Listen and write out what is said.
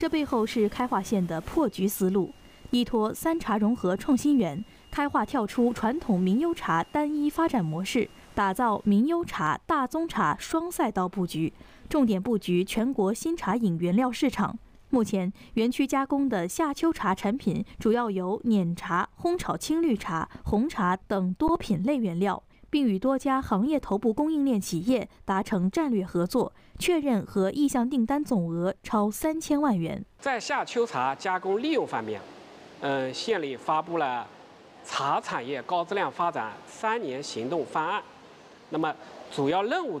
这背后是开化县的破局思路，依托三茶融合创新园，开化跳出传统名优茶单一发展模式，打造名优茶、大宗茶双赛道布局，重点布局全国新茶饮原料市场。目前，园区加工的夏秋茶产品主要由碾茶、烘炒青绿茶、红茶等多品类原料，并与多家行业头部供应链企业达成战略合作，确认和意向订单总额超3000万元。 在夏秋茶加工利用方面，县里发布了茶产业高质量发展3年行动方案。那么，主要任务